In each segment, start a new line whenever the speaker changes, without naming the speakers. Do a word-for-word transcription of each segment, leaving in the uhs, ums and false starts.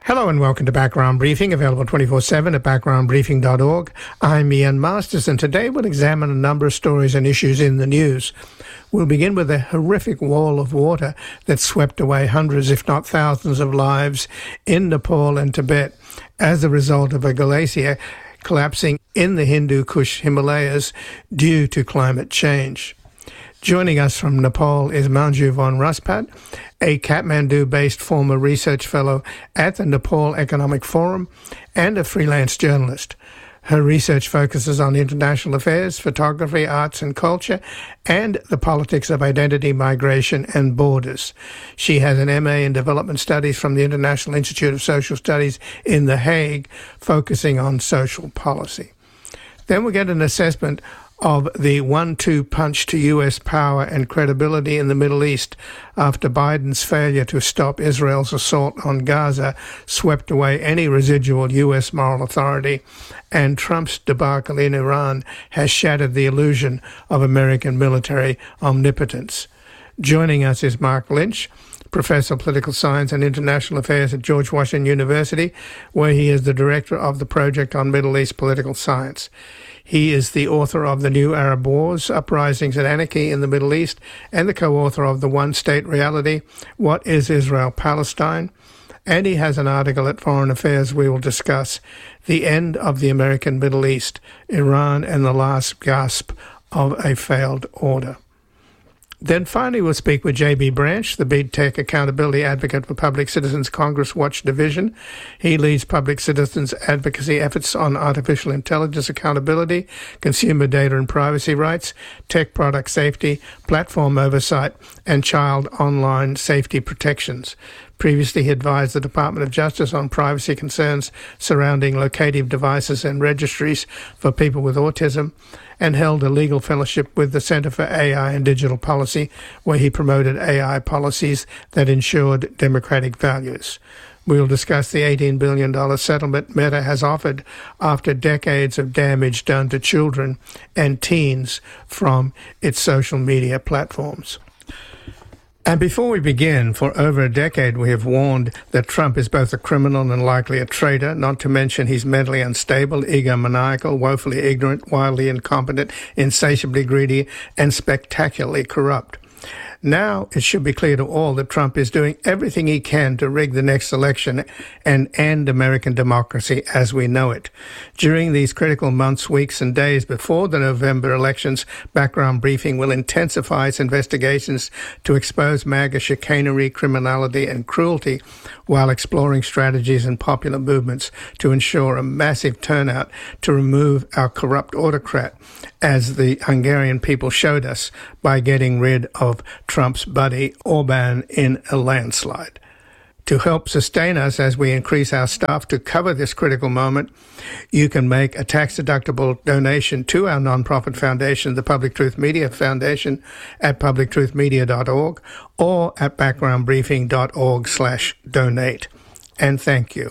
Hello and welcome to Background Briefing, available twenty-four seven at background briefing dot org. I'm Ian Masters, and today we'll examine a number of stories and issues in the news. We'll begin with a horrific wall of water that swept away hundreds, if not thousands, of lives in Nepal and Tibet as a result of a glacier collapsing in the Hindu Kush Himalayas due to climate change. Joining us from Nepal is Manju von Raspat, a Kathmandu-based former research fellow at the Nepal Economic Forum and a freelance journalist. Her research focuses on international affairs, photography, arts and culture, and the politics of identity, migration and borders. She has an M A in development studies from the International Institute of Social Studies in The Hague, focusing on social policy. Then we get an assessment of the one two punch to U S power and credibility in the Middle East after Biden's failure to stop Israel's assault on Gaza swept away any residual U S moral authority, and Trump's debacle in Iran has shattered the illusion of American military omnipotence. Joining us is Mark Lynch, Professor of Political Science and International Affairs at George Washington University, where he is the director of the Project on Middle East Political Science. He is the author of The New Arab Wars, Uprisings and Anarchy in the Middle East, and the co-author of The One-State Reality, What is Israel-Palestine? And he has an article at Foreign Affairs we will discuss, The End of the American Middle East, Iran and the Last Gasp of a Failed Order. Then finally we'll speak with J B Branch, the Big Tech Accountability Advocate for Public Citizens Congress Watch Division. He leads public citizens advocacy efforts on artificial intelligence accountability, consumer data and privacy rights, tech product safety, platform oversight, and child online safety protections. Previously, he advised the Department of Justice on privacy concerns surrounding locative devices and registries for people with autism, and held a legal fellowship with the Center for A I and Digital Policy, where he promoted A I policies that ensured democratic values. We will discuss the eighteen billion dollars settlement Meta has offered after decades of damage done to children and teens from its social media platforms. And before we begin, for over a decade we have warned that Trump is both a criminal and likely a traitor, not to mention he's mentally unstable, egomaniacal, woefully ignorant, wildly incompetent, insatiably greedy, and spectacularly corrupt. Now it should be clear to all that Trump is doing everything he can to rig the next election and end American democracy as we know it. During these critical months, weeks, and days before the November elections, Background Briefing will intensify its investigations to expose MAGA chicanery, criminality, and cruelty, while exploring strategies and popular movements to ensure a massive turnout to remove our corrupt autocrat, as the Hungarian people showed us by getting rid of Trump's buddy Orban in a landslide. To help sustain us as we increase our staff to cover this critical moment, you can make a tax-deductible donation to our nonprofit foundation, the Public Truth Media Foundation, at public truth media dot org or at background briefing dot org slash donate. And thank you.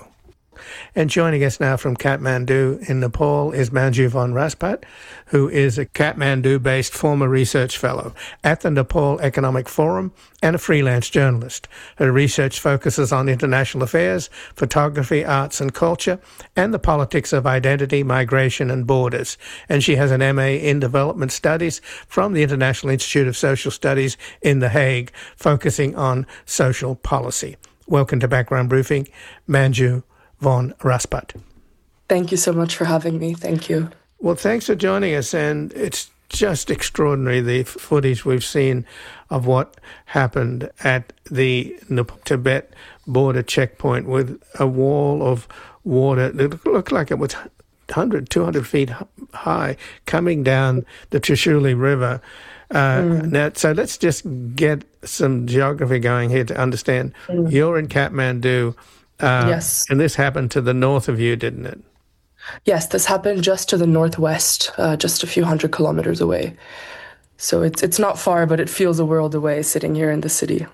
And joining us now from Kathmandu in Nepal is Manju von Raspat, who is a Kathmandu-based former research fellow at the Nepal Economic Forum and a freelance journalist. Her research focuses on international affairs, photography, arts and culture, and the politics of identity, migration and borders. And she has an M A in development studies from the International Institute of Social Studies in The Hague, focusing on social policy. Welcome to Background Briefing, Manju von Raspat.
Thank you so much for having me. Thank you.
Well, thanks for joining us. And it's just extraordinary, the footage we've seen of what happened at the Tibet border checkpoint with a wall of water that looked like it was one hundred, two hundred feet high coming down the Trishuli River. Uh, mm. Now, so let's just get some geography going here to understand. Mm. You're in Kathmandu. Uh,
yes.
And this happened to the north of you, didn't it?
Yes, this happened just to the northwest, uh, just a few hundred kilometers away. So it's it's not far, but it feels a world away sitting here in the city.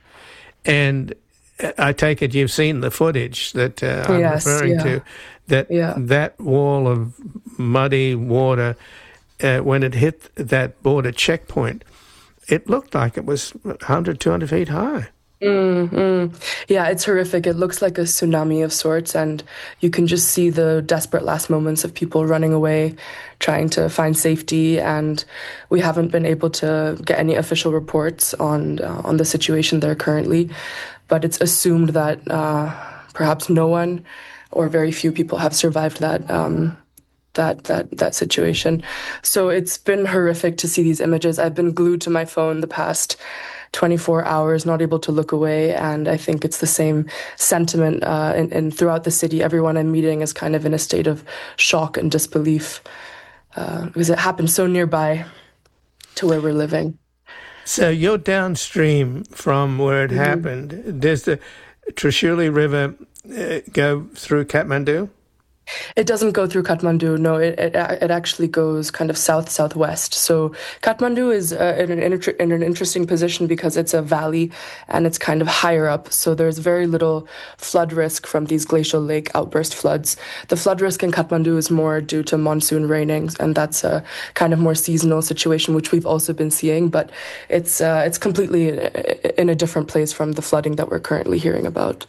And I take it you've seen the footage that uh, I'm
yes,
referring
yeah.
to, that
yeah.
that wall of muddy water, uh, when it hit that border checkpoint, it looked like it was one hundred, two hundred feet high.
Mm, mm. Yeah, it's horrific. It looks like a tsunami of sorts, and you can just see the desperate last moments of people running away, trying to find safety. And we haven't been able to get any official reports on uh, on the situation there currently, but it's assumed that uh, perhaps no one or very few people have survived that. Um, that that that situation. So it's been horrific to see these images. I've been glued to my phone the past twenty-four hours, not able to look away. And I think it's the same sentiment uh, in, in throughout the city. Everyone I'm meeting is kind of in a state of shock and disbelief uh, because it happened so nearby to where we're living.
So you're downstream from where it
Mm-hmm.
happened. Does the Trishuli River uh, go through Kathmandu?
It doesn't go through Kathmandu. No, it it, it actually goes kind of south southwest. So Kathmandu is uh, in an inter- in an interesting position because it's a valley and it's kind of higher up. So there's very little flood risk from these glacial lake outburst floods. The flood risk in Kathmandu is more due to monsoon raining, and that's a kind of more seasonal situation, which we've also been seeing. But it's uh, it's completely in a different place from the flooding that we're currently hearing about.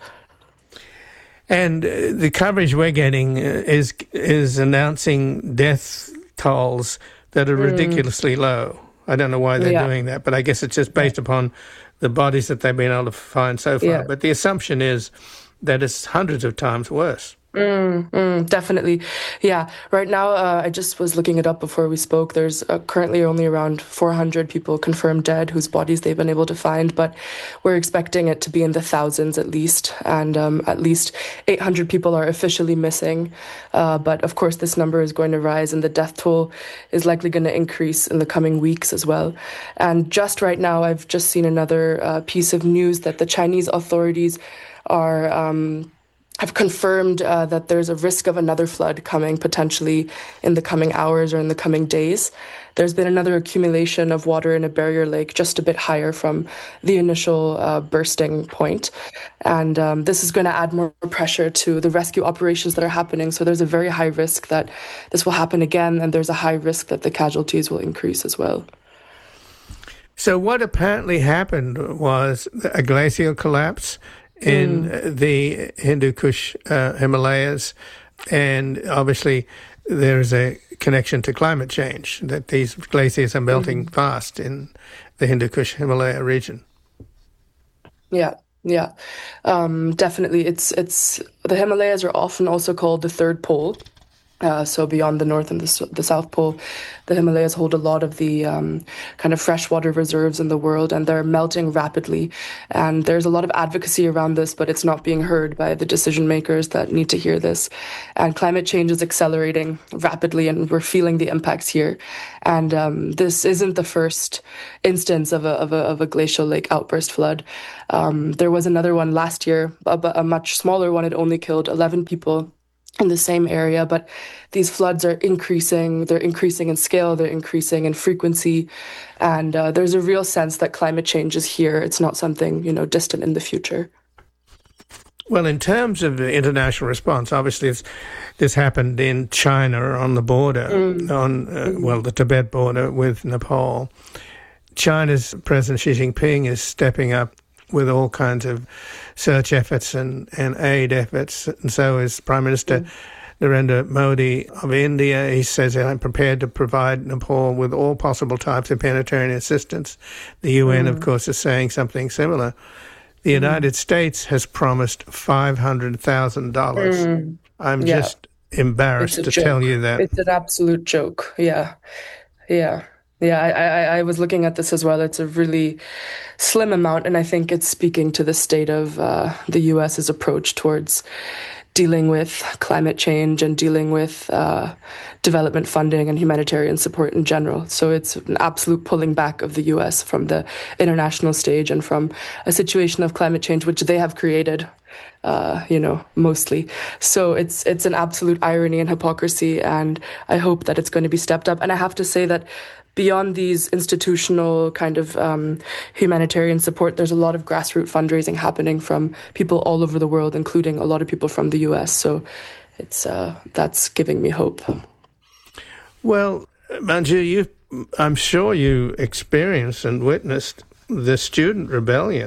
And uh, the coverage we're getting uh, is is announcing death tolls that are ridiculously low. I don't know why they're
Yeah.
doing that, but I guess it's just based upon the bodies that they've been able to find so far.
Yeah.
But the assumption is that it's hundreds of times worse.
Mm, mm, definitely. Yeah. Right now, uh, I just was looking it up before we spoke. There's uh, currently only around four hundred people confirmed dead whose bodies they've been able to find, but we're expecting it to be in the thousands at least. And um, at least eight hundred people are officially missing. Uh, but of course, this number is going to rise and the death toll is likely going to increase in the coming weeks as well. And just right now, I've just seen another uh, piece of news that the Chinese authorities are. Um, have confirmed uh, that there's a risk of another flood coming potentially in the coming hours or in the coming days. There's been another accumulation of water in a barrier lake just a bit higher from the initial uh, bursting point. And um, this is going to add more pressure to the rescue operations that are happening. So there's a very high risk that this will happen again, and there's a high risk that the casualties will increase as well.
So what apparently happened was a glacial collapse in mm. the Hindu Kush uh, Himalayas, and obviously there's a connection to climate change, that these glaciers are melting mm. fast in the Hindu Kush Himalaya region.
Yeah, yeah, um, definitely. It's it's the Himalayas are often also called the third pole. Uh, so beyond the North and the, the South Pole, the Himalayas hold a lot of the um, kind of freshwater reserves in the world, and they're melting rapidly. And there's a lot of advocacy around this, but it's not being heard by the decision makers that need to hear this. And climate change is accelerating rapidly, and we're feeling the impacts here. And um, this isn't the first instance of a, of a, of a glacial lake outburst flood. Um, there was another one last year, a, a much smaller one. It only killed eleven people in the same area, but these floods are increasing. They're increasing in scale, they're increasing in frequency, and uh, there's a real sense that climate change is here. It's not something, you know, distant in the future.
Well, in terms of the international response, obviously it's, this happened in China on the border, mm. on, uh, mm. well, the Tibet border with Nepal. China's President Xi Jinping is stepping up with all kinds of search efforts and, and aid efforts, and so is Prime Minister mm. Narendra Modi of India. He says, I'm prepared to provide Nepal with all possible types of humanitarian assistance. The U N, mm. of course, is saying something similar. The United mm. States has promised five hundred thousand dollars. Mm. I'm yeah. just embarrassed to
joke.
tell you that.
It's an absolute joke. Yeah. Yeah. Yeah, I, I, I was looking at this as well. It's a really slim amount, and I think it's speaking to the state of uh, the U S's approach towards dealing with climate change and dealing with uh, development funding and humanitarian support in general. So it's an absolute pulling back of the U S from the international stage and from a situation of climate change, which they have created, uh, you know, mostly. So it's it's an absolute irony and hypocrisy, and I hope that it's going to be stepped up. And I have to say that beyond these institutional kind of um, humanitarian support, there's a lot of grassroots fundraising happening from people all over the world, including a lot of people from the U S. So it's uh, that's giving me hope.
Well, Manju, you, I'm sure you experienced and witnessed the student rebellion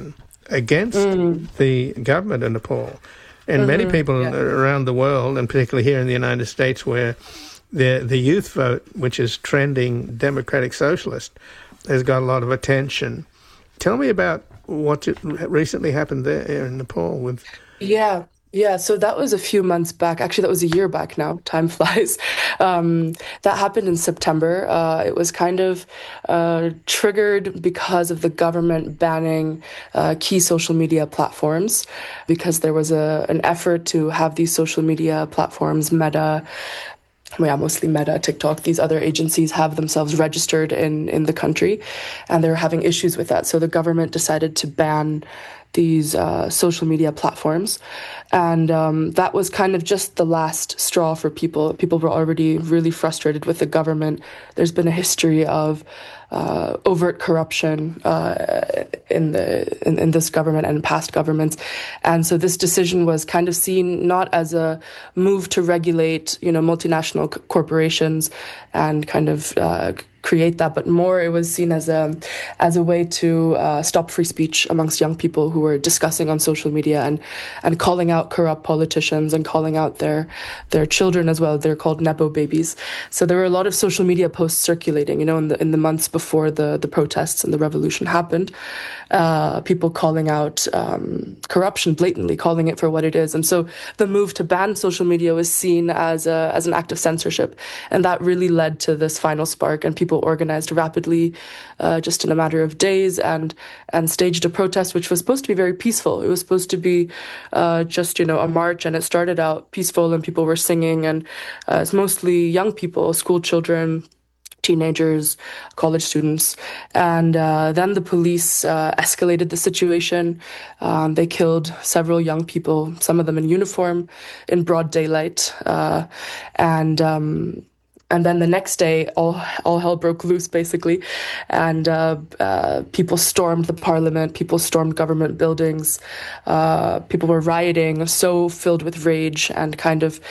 against mm. the government in Nepal. And mm-hmm. many people yeah. around the world, and particularly here in the United States, where the the youth vote, which is trending democratic socialist, has got a lot of attention. Tell me about what recently happened there in Nepal with...
Yeah. Yeah, so that was a few months back. Actually, that was a year back now. Time flies. Um, that happened in September. Uh, it was kind of uh, triggered because of the government banning uh, key social media platforms, because there was a an effort to have these social media platforms, Meta, yeah, mostly Meta, TikTok, these other agencies have themselves registered in, in the country, and they're having issues with that. So the government decided to ban these uh, social media platforms. And um, that was kind of just the last straw for people. People were already really frustrated with the government. There's been a history of uh, overt corruption uh, in the in, in this government and past governments. And so this decision was kind of seen not as a move to regulate, you know, multinational c- corporations and kind of uh, create that, but more it was seen as a as a way to uh, stop free speech amongst young people who were discussing on social media and and calling out corrupt politicians and calling out their their children as well. They're called nepo babies. So there were a lot of social media posts circulating, you know, in the in the months before the the protests and the revolution happened. Uh, people calling out um, corruption blatantly, calling it for what it is. And so the move to ban social media was seen as a as an act of censorship, and that really led to this final spark. And people organized rapidly, uh, just in a matter of days, and and staged a protest, which was supposed to be very peaceful. It was supposed to be uh, just, you know, a march, and it started out peaceful, and people were singing, and uh, it's mostly young people, school children, teenagers, college students. And uh, then the police uh, escalated the situation. Um, they killed several young people, some of them in uniform, in broad daylight. Uh, and um, and then the next day, all all hell broke loose, basically. And uh, uh, people stormed the parliament, people stormed government buildings, uh, people were rioting, so filled with rage and kind of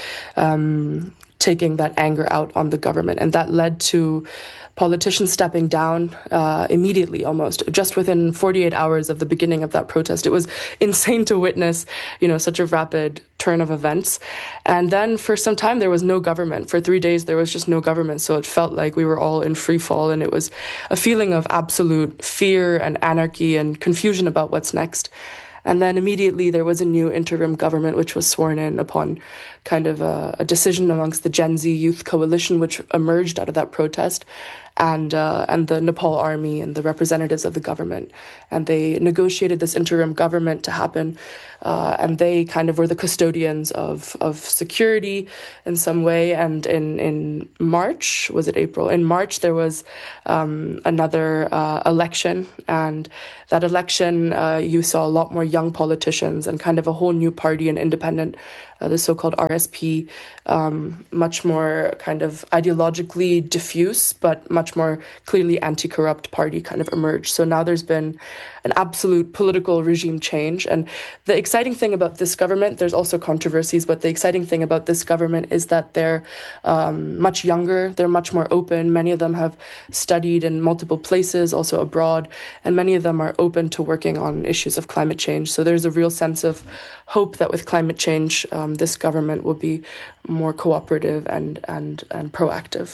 Um, taking that anger out on the government. And that led to politicians stepping down uh, immediately, almost, just within forty-eight hours of the beginning of that protest. It was insane to witness, you know, such a rapid turn of events. And then for some time, there was no government. For three days, there was just no government. So it felt like we were all in free fall. And it was a feeling of absolute fear and anarchy and confusion about what's next. And then immediately there was a new interim government, which was sworn in upon kind of a, a decision amongst the Gen Z Youth Coalition, which emerged out of that protest, and uh, and the Nepal Army and the representatives of the government. And they negotiated this interim government to happen. Uh, and they kind of were the custodians of, of security in some way. And in, in March, was it April? In March, there was um, another uh, election. And that election, uh, you saw a lot more young politicians and kind of a whole new party, an independent, uh, the so-called R S P, um, much more kind of ideologically diffuse, but much more clearly anti-corrupt party kind of emerged. So now there's been an absolute political regime change. And the exciting thing about this government, there's also controversies, but the exciting thing about this government is that they're um, much younger, they're much more open. Many of them have studied in multiple places, also abroad, and many of them are open to working on issues of climate change. So there's a real sense of hope that with climate change, um, this government will be more cooperative and, and, and proactive.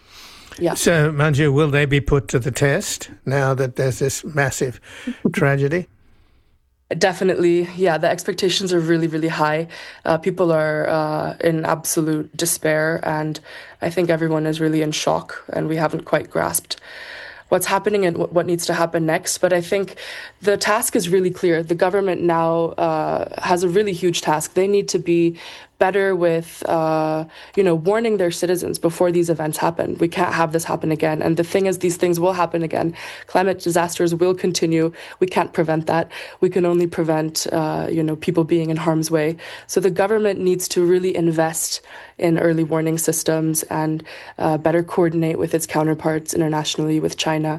Yeah.
So, Manju, will they be put to the test now that there's this massive tragedy?
Definitely. Yeah, the expectations are really, really high. Uh, people are uh, in absolute despair, and I think everyone is really in shock, and we haven't quite grasped what's happening and what needs to happen next. But I think the task is really clear. The government now uh, has a really huge task. They need to be better with, uh, you know, warning their citizens before these events happen. We can't have this happen again. And the thing is, these things will happen again. Climate disasters will continue. We can't prevent that. We can only prevent, uh, you know, people being in harm's way. So the government needs to really invest in early warning systems and uh, better coordinate with its counterparts internationally, with China.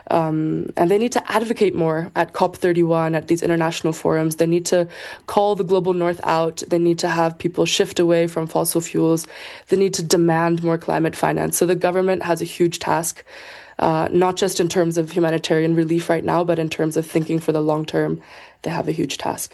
Um, and they need to advocate more at COP thirty-one, at these international forums. They need to call the global north out. They need to have people shift away from fossil fuels. They need to demand more climate finance. So the government has a huge task. uh, not just in terms of humanitarian relief right now, but in terms of thinking for the long term. They have a huge task.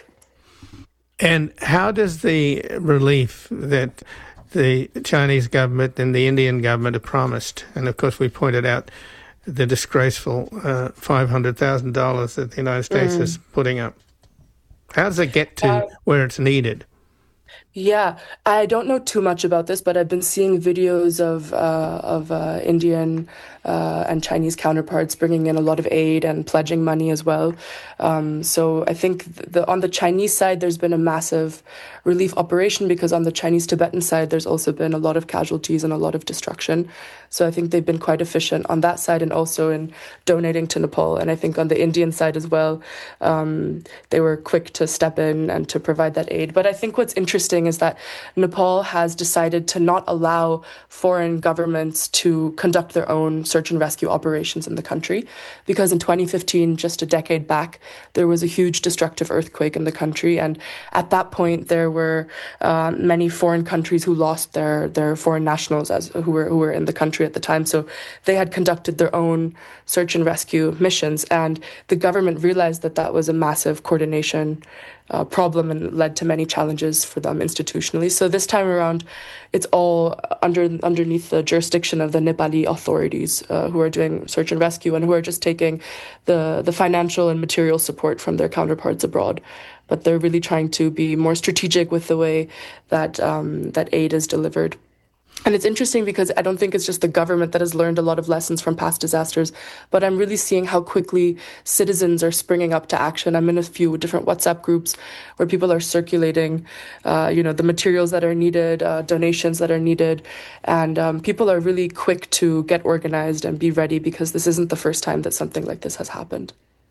And how does the relief that the Chinese government and the Indian government have promised, and of course we pointed out the disgraceful uh, five hundred thousand dollars that the United States mm. is putting up, how does it get to uh, where it's needed?
Yeah, I don't know too much about this, but I've been seeing videos of uh, of uh, Indian uh, and Chinese counterparts bringing in a lot of aid and pledging money as well. Um, so I think the, on the Chinese side, there's been a massive relief operation because on the Chinese-Tibetan side, there's also been a lot of casualties and a lot of destruction. So I think they've been quite efficient on that side and also in donating to Nepal. And I think on the Indian side as well, um, they were quick to step in and to provide that aid. But I think what's interesting is that Nepal has decided to not allow foreign governments to conduct their own search and rescue operations in the country, because in twenty fifteen, just a decade back, there was a huge destructive earthquake in the country. And at that point, there were uh, many foreign countries who lost their, their foreign nationals as who were who were in the country at the time. So they had conducted their own search and rescue missions. And the government realized that that was a massive coordination Uh, problem and led to many challenges for them institutionally. So this time around, it's all under underneath the jurisdiction of the Nepali authorities uh, who are doing search and rescue and who are just taking the, the financial and material support from their counterparts abroad. But they're really trying to be more strategic with the way that um, that aid is delivered. And it's interesting because I don't think it's just the government that has learned a lot of lessons from past disasters, but I'm really seeing how quickly citizens are springing up to action. I'm in a few different WhatsApp groups where people are circulating, uh, you know, the materials that are needed, uh, donations that are needed, and um, people are really quick to get organized and be ready because this isn't the first time that something like this has happened.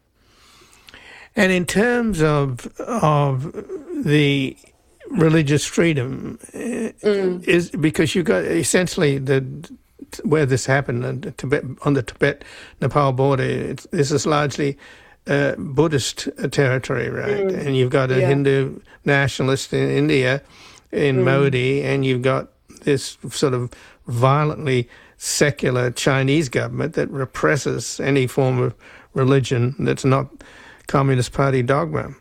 And in terms of of the religious freedom, mm. is because you got essentially the where this happened on the Tibet, on the Tibet Nepal border. It's, this is largely uh, Buddhist territory, right? Mm. And you've got a yeah. Hindu nationalist in India, in mm. Modi, and you've got this sort of violently secular Chinese government that represses any form of religion that's not Communist Party dogma.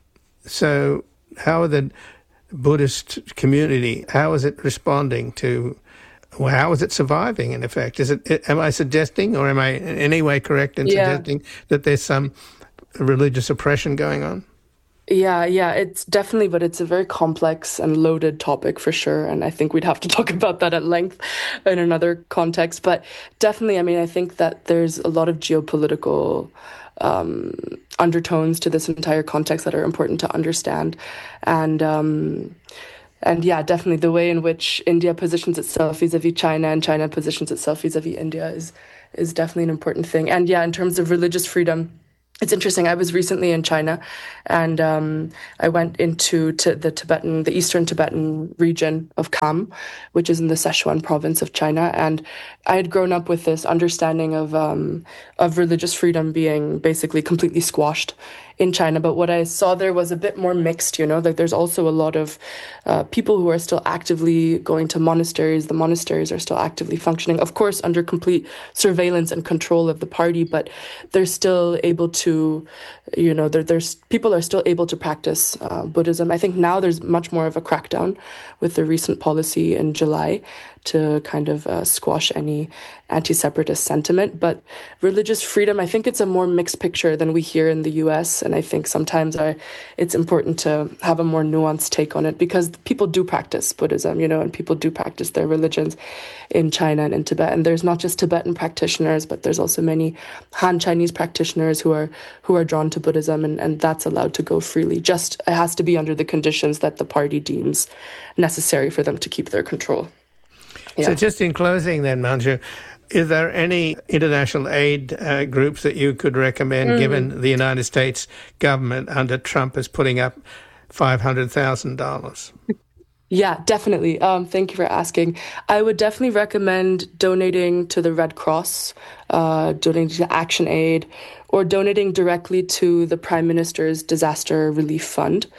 So how are the Buddhist community, how is it responding to, well, how is it surviving in effect? Is it, am I suggesting, or am I in any way correct in yeah. suggesting that there's some religious oppression going on?
Yeah, yeah, it's definitely, but it's a very complex and loaded topic for sure. And I think we'd have to talk about that at length in another context. But definitely, I mean, I think that there's a lot of geopolitical um, undertones to this entire context that are important to understand. And, um, and yeah, definitely the way in which India positions itself vis-a-vis China and China positions itself vis-a-vis India is, is definitely an important thing. And yeah, in terms of religious freedom, it's interesting. I was recently in China, and um, I went into to the Tibetan, the eastern Tibetan region of Kham, which is in the Sichuan province of China. And I had grown up with this understanding of um, of religious freedom being basically completely squashed in China. But what I saw there was a bit more mixed, you know, like there's also a lot of uh, people who are still actively going to monasteries. The monasteries are still actively functioning, of course, under complete surveillance and control of the party, but they're still able to, you know, there, there's people are still able to practice uh, Buddhism. I think now there's much more of a crackdown with the recent policy in July to kind of uh, squash any anti-separatist sentiment. But religious freedom, I think it's a more mixed picture than we hear in the U S. And I think sometimes I, it's important to have a more nuanced take on it because people do practice Buddhism, you know, and people do practice their religions in China and in Tibet. And there's not just Tibetan practitioners, but there's also many Han Chinese practitioners who are who are drawn to Buddhism, and, and that's allowed to go freely. Just it has to be under the conditions that the party deems necessary for them to keep their control. Yeah.
So just in closing then, Manju, is there any international aid uh, groups that you could recommend, mm. given the United States government under Trump is putting up five hundred thousand dollars?
Yeah, definitely. Um, thank you for asking. I would definitely recommend donating to the Red Cross, uh, donating to Action Aid, or donating directly to the Prime Minister's Disaster Relief Fund.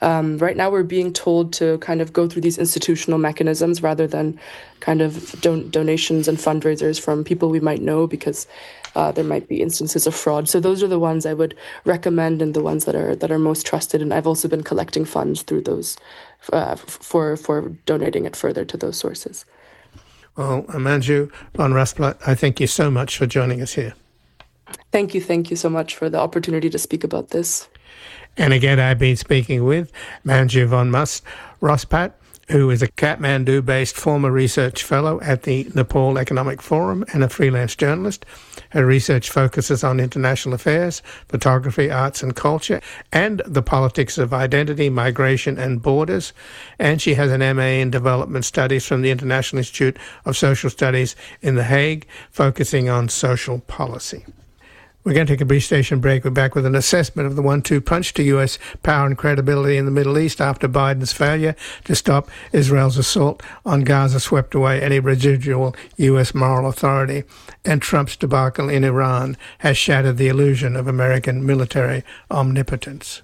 Um, right now, we're being told to kind of go through these institutional mechanisms rather than kind of don- donations and fundraisers from people we might know, because uh, there might be instances of fraud. So those are the ones I would recommend, and the ones that are that are most trusted. And I've also been collecting funds through those uh, for for donating it further to those sources.
Well, Manju von Rosplaat, I thank you so much for joining us here.
Thank you. Thank you so much for the opportunity to speak about this.
And again, I've been speaking with Manju von Rosplaat, who is a Kathmandu-based former research fellow at the Nepal Economic Forum and a freelance journalist. Her research focuses on international affairs, photography, arts and culture, and the politics of identity, migration and borders. And she has an M A in Development Studies from the International Institute of Social Studies in The Hague, focusing on social policy. We're going to take a brief station break. We're back with an assessment of the one two punch to U S power and credibility in the Middle East after Biden's failure to stop Israel's assault on Gaza swept away any residual U S moral authority, and Trump's debacle in Iran has shattered the illusion of American military omnipotence.